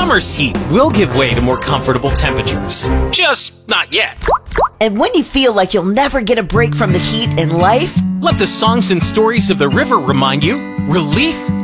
Summer's heat will give way to more comfortable temperatures. Just not yet. And when you feel like you'll never get a break from the heat in life, let the songs and stories of the river remind you, relief